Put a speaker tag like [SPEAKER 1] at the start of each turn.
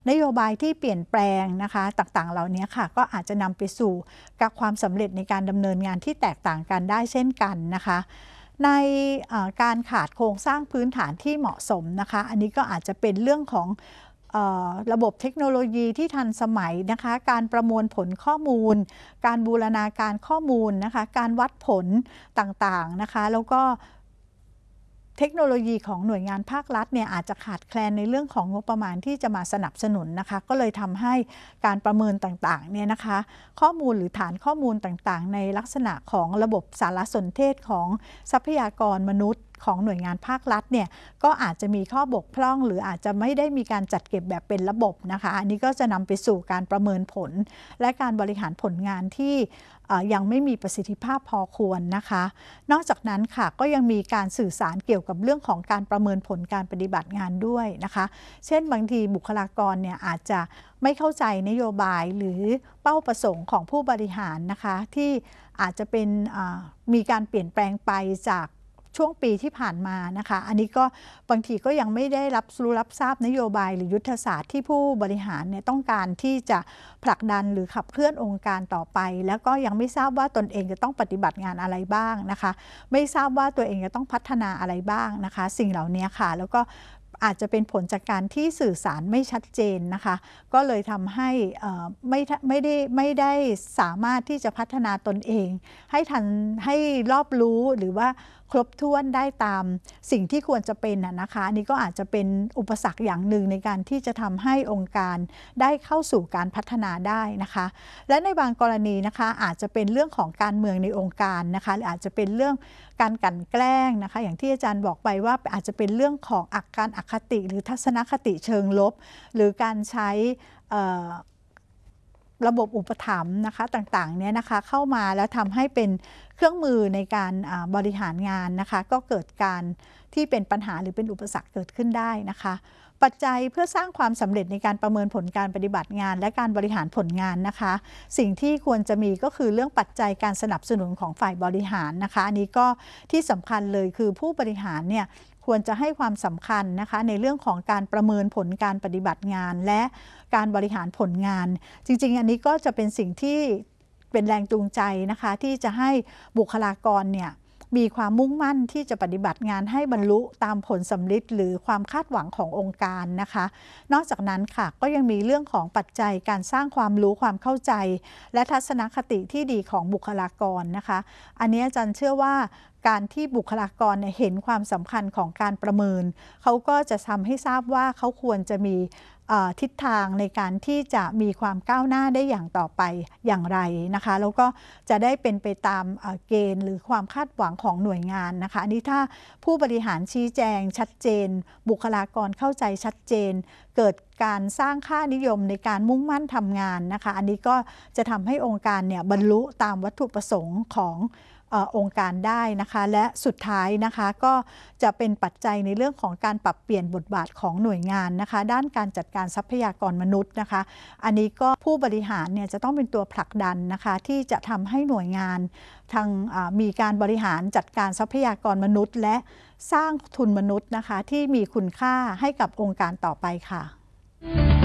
[SPEAKER 1] นโยบายที่เปลี่ยนแปลงนะคะต่างๆเหล่านี้ค่ะก็อาจจะนำไปสู่กับความสำเร็จในการดำเนินงานที่แตกต่างกันได้เช่นกันนะคะในการขาดโครงสร้างพื้นฐานที่เหมาะสมนะคะอันนี้ก็อาจจะเป็นเรื่องของระบบเทคโนโลยีที่ทันสมัยนะคะการประมวลผลข้อมูลการบูรณาการข้อมูลนะคะการวัดผลต่างๆนะคะแล้วก็เทคโนโลยีของหน่วยงานภาครัฐเนี่ยอาจจะขาดแคลนในเรื่องของงบประมาณที่จะมาสนับสนุนนะคะก็เลยทำให้การประเมินต่างๆเนี่ยนะคะข้อมูลหรือฐานข้อมูลต่างๆในลักษณะของระบบสารสนเทศของทรัพยากรมนุษย์ของหน่วยงานภาครัฐเนี่ยก็อาจจะมีข้อบกพร่องหรืออาจจะไม่ได้มีการจัดเก็บแบบเป็นระบบนะคะอันนี้ก็จะนำไปสู่การประเมินผลและการบริหารผลงานที่ยังไม่มีประสิทธิภาพพอควรนะคะนอกจากนั้นค่ะก็ยังมีการสื่อสารเกี่ยวกับเรื่องของการประเมินผลการปฏิบัติงานด้วยนะคะเช่นบางทีบุคลากรเนี่ยอาจจะไม่เข้าใจนโยบายหรือเป้าประสงค์ของผู้บริหารนะคะที่อาจจะเป็นมีการเปลี่ยนแปลงไปจากช่วงปีที่ผ่านมานะคะอันนี้ก็บางทีก็ยังไม่ได้รับทราบนโยบายหรือยุทธศาสตร์ที่ผู้บริหารเนี่ยต้องการที่จะผลักดันหรือขับเคลื่อนองค์การต่อไปแล้วก็ยังไม่ทราบว่าตนเองจะต้องปฏิบัติงานอะไรบ้างนะคะไม่ทราบว่าตัวเองจะต้องพัฒนาอะไรบ้างนะคะสิ่งเหล่านี้ค่ะแล้วก็อาจจะเป็นผลจากการที่สื่อสารไม่ชัดเจนนะคะก็เลยทำให้ไม่ได้สามารถที่จะพัฒนาตนเองให้รอบรู้หรือว่าครบถ้วนได้ตามสิ่งที่ควรจะเป็นนะคะอันนี้ก็อาจจะเป็นอุปสรรคอย่างหนึ่งในการที่จะทำให้องค์การได้เข้าสู่การพัฒนาได้นะคะและในบางกรณีนะคะอาจจะเป็นเรื่องของการเมืองในองค์การนะคะหรืออาจจะเป็นเรื่องการกลั่นแกล้งนะคะอย่างที่อาจารย์บอกไปว่าอาจจะเป็นเรื่องของการอคติหรือทัศนคติเชิงลบหรือการใช้ระบบอุปถัมภ์นะคะต่างๆเนี่ยนะคะเข้ามาแล้วทำให้เป็นเครื่องมือในการบริหารงานนะคะก็เกิดการที่เป็นปัญหาหรือเป็นอุปสรรคเกิดขึ้นได้นะคะปัจจัยเพื่อสร้างความสำเร็จในการประเมินผลการปฏิบัติงานและการบริหารผลงานนะคะสิ่งที่ควรจะมีก็คือเรื่องปัจจัยการสนับสนุนของฝ่ายบริหารนะคะอันนี้ก็ที่สำคัญเลยคือผู้บริหารเนี่ยควรจะให้ความสำคัญนะคะในเรื่องของการประเมินผลการปฏิบัติงานและการบริหารผลงานจริงๆอันนี้ก็จะเป็นสิ่งที่เป็นแรงจูงใจนะคะที่จะให้บุคลากรเนี่ยมีความมุ่งมั่นที่จะปฏิบัติงานให้บรรลุตามผลสำลิดหรือความคาดหวังขององค์การนะคะนอกจากนั้นค่ะก็ยังมีเรื่องของปัจจัยการสร้างความรู้ความเข้าใจและทัศนคติที่ดีของบุคลากรนะคะอันนี้อาจารย์เชื่อว่าการที่บุคลากรเห็นความสำคัญของการประเมินเขาก็จะทำให้ทราบว่าเขาควรจะมีทิศทางในการที่จะมีความก้าวหน้าได้อย่างต่อไปอย่างไรนะคะแล้วก็จะได้เป็นไปตามเกณฑ์หรือความคาดหวังของหน่วยงานนะคะอันนี้ถ้าผู้บริหารชี้แจงชัดเจนบุคลากรเข้าใจชัดเจนเกิดการสร้างค่านิยมในการมุ่งมั่นทำงานนะคะอันนี้ก็จะทำให้องค์การเนี่ยบรรลุตามวัตถุประสงค์ขององค์การได้นะคะและสุดท้ายนะคะก็จะเป็นปัจจัยในเรื่องของการปรับเปลี่ยนบทบาทของหน่วยงานนะคะด้านการจัดการทรัพยากรมนุษย์นะคะอันนี้ก็ผู้บริหารเนี่ยจะต้องเป็นตัวผลักดันนะคะที่จะทำให้หน่วยงานมีการบริหารจัดการทรัพยากรมนุษย์และสร้างทุนมนุษย์นะคะที่มีคุณค่าให้กับองค์การต่อไปค่ะ